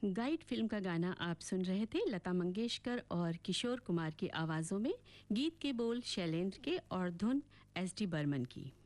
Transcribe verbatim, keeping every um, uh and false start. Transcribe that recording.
Guide film का गाना आप सुन रहे थे लता मंगेशकर और किशोर कुमार की आवाज़ों में। गीत के बोल शैलेंद्र के और धुन एस डी बर्मन की।